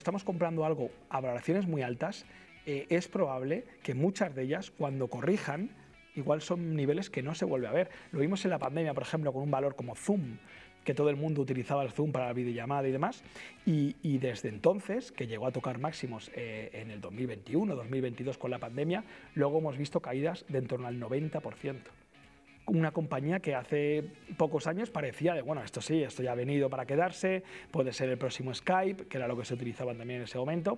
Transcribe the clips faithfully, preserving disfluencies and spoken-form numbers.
estamos comprando algo a valoraciones muy altas, eh, es probable que muchas de ellas, cuando corrijan, igual son niveles que no se vuelve a ver. Lo vimos en la pandemia, por ejemplo, con un valor como Zoom, que todo el mundo utilizaba el Zoom para la videollamada y demás, y, y desde entonces, que llegó a tocar máximos eh, en el dos mil veintiuno, dos mil veintidós con la pandemia, luego hemos visto caídas de en torno al noventa por ciento. Una compañía que hace pocos años parecía de, bueno, esto sí, esto ya ha venido para quedarse, puede ser el próximo Skype, que era lo que se utilizaba también en ese momento,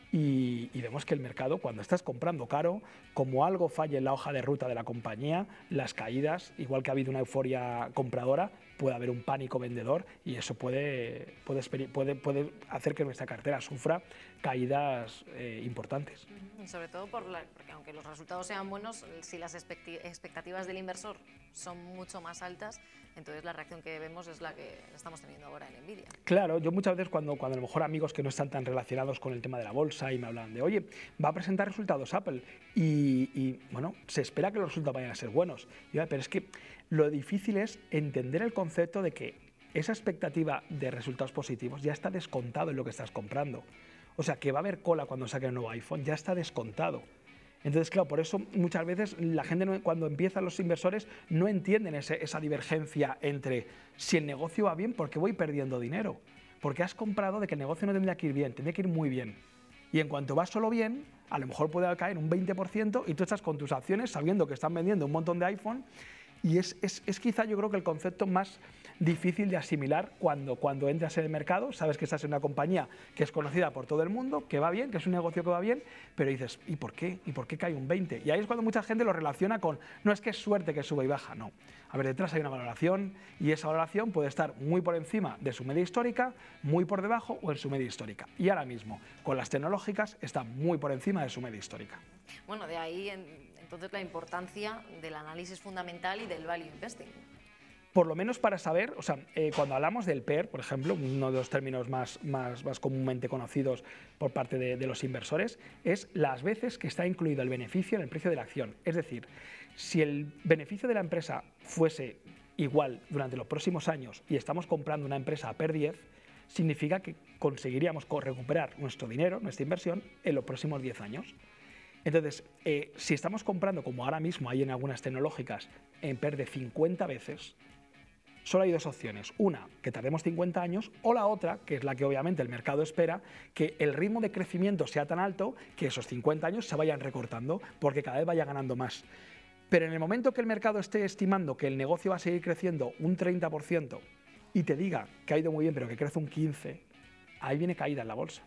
y, y vemos que el mercado, cuando estás comprando caro, como algo falle en la hoja de ruta de la compañía, las caídas, igual que ha habido una euforia compradora, puede haber un pánico vendedor y eso puede, puede, puede, puede hacer que nuestra cartera sufra caídas eh, importantes. Y sobre todo por la, porque aunque los resultados sean buenos, si las expectativas del inversor son mucho más altas, entonces la reacción que vemos es la que estamos teniendo ahora en Nvidia. Claro, yo muchas veces cuando, cuando a lo mejor amigos que no están tan relacionados con el tema de la bolsa y me hablan de, oye, va a presentar resultados Apple y, y bueno, se espera que los resultados vayan a ser buenos. Y, pero es que lo difícil es entender el concepto de que esa expectativa de resultados positivos ya está descontado en lo que estás comprando. O sea, que va a haber cola cuando saque el nuevo iPhone, ya está descontado. Entonces, claro, por eso muchas veces la gente, no, cuando empiezan los inversores, no entienden ese, esa divergencia entre si el negocio va bien, ¿por qué voy perdiendo dinero? Porque has comprado de que el negocio no tendría que ir bien, tendría que ir muy bien. Y en cuanto va solo bien, a lo mejor puede caer un veinte por ciento y tú estás con tus acciones sabiendo que están vendiendo un montón de iPhone. Y es, es, es quizá yo creo que el concepto más difícil de asimilar cuando, cuando entras en el mercado, sabes que estás en una compañía que es conocida por todo el mundo, que va bien, que es un negocio que va bien, pero dices, ¿y por qué? ¿Y por qué cae un veinte? Y ahí es cuando mucha gente lo relaciona con, no es que es suerte que sube y baja, no. A ver, detrás hay una valoración y esa valoración puede estar muy por encima de su media histórica, muy por debajo o en su media histórica. Y ahora mismo, con las tecnológicas, está muy por encima de su media histórica. Bueno, de ahí en, entonces la importancia del análisis fundamental y del value investing. Por lo menos para saber, o sea, eh, cuando hablamos del P E R, por ejemplo, uno de los términos más, más, más comúnmente conocidos por parte de, de los inversores, es las veces que está incluido el beneficio en el precio de la acción. Es decir, si el beneficio de la empresa fuese igual durante los próximos años y estamos comprando una empresa a P E R diez, significa que conseguiríamos recuperar nuestro dinero, nuestra inversión, en los próximos diez años. Entonces, eh, si estamos comprando, como ahora mismo hay en algunas tecnológicas, en P E R de cincuenta veces, solo hay dos opciones. Una, que tardemos cincuenta años, o la otra, que es la que obviamente el mercado espera, que el ritmo de crecimiento sea tan alto que esos cincuenta años se vayan recortando, porque cada vez vaya ganando más. Pero en el momento que el mercado esté estimando que el negocio va a seguir creciendo un treinta por ciento y te diga que ha ido muy bien, pero que crece un quince por ciento, ahí viene caída en la bolsa.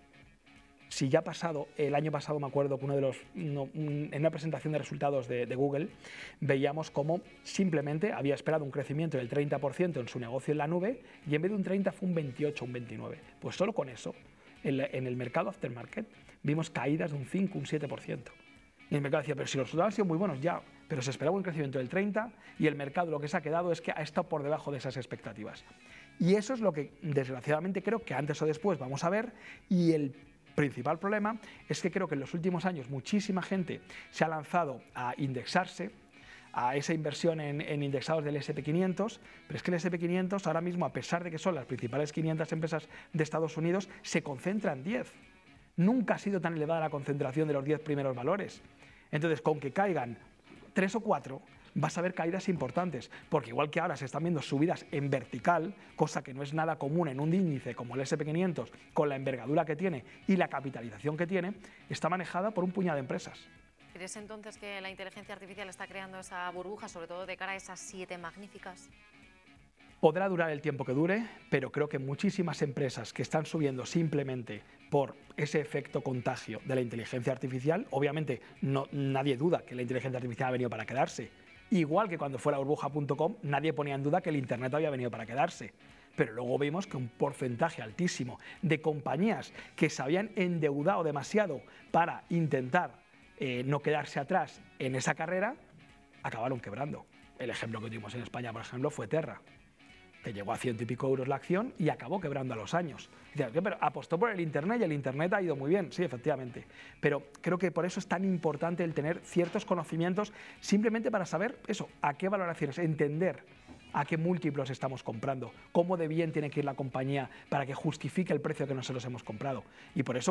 Si ya ha pasado, el año pasado me acuerdo que uno de los, no, en una presentación de resultados de, de Google, veíamos cómo simplemente había esperado un crecimiento del treinta por ciento en su negocio en la nube y en vez de un treinta fue un veintiocho, un veintinueve. Pues solo con eso, en, la, en el mercado aftermarket, vimos caídas de un cinco, un siete por ciento. Y el mercado decía, pero si los resultados han sido muy buenos ya, pero se esperaba un crecimiento del treinta y el mercado lo que se ha quedado es que ha estado por debajo de esas expectativas. Y eso es lo que desgraciadamente creo que antes o después vamos a ver, y el principal problema es que creo que en los últimos años muchísima gente se ha lanzado a indexarse, a esa inversión en, en indexados del ese and pe quinientos, pero es que el ese and pe quinientos ahora mismo, a pesar de que son las principales quinientas empresas de Estados Unidos, se concentra en diez. Nunca ha sido tan elevada la concentración de los diez primeros valores. Entonces, con que caigan tres o cuatro, vas a ver caídas importantes, porque igual que ahora se están viendo subidas en vertical, cosa que no es nada común en un índice como el ese and pe quinientos, con la envergadura que tiene y la capitalización que tiene, está manejada por un puñado de empresas. ¿Crees entonces que la inteligencia artificial está creando esa burbuja, sobre todo de cara a esas siete magníficas? Podrá durar el tiempo que dure, pero creo que muchísimas empresas que están subiendo simplemente por ese efecto contagio de la inteligencia artificial, obviamente no, nadie duda que la inteligencia artificial ha venido para quedarse. Igual que cuando fue la burbuja punto com, nadie ponía en duda que el Internet había venido para quedarse. Pero luego vimos que un porcentaje altísimo de compañías que se habían endeudado demasiado para intentar eh, no quedarse atrás en esa carrera, acabaron quebrando. El ejemplo que tuvimos en España, por ejemplo, fue Terra, que llegó a ciento y pico euros la acción y acabó quebrando a los años. Dice, pero apostó por el Internet y el Internet ha ido muy bien, sí, efectivamente. Pero creo que por eso es tan importante el tener ciertos conocimientos simplemente para saber eso, a qué valoraciones, entender a qué múltiplos estamos comprando, cómo de bien tiene que ir la compañía para que justifique el precio que nosotros hemos comprado. Y por eso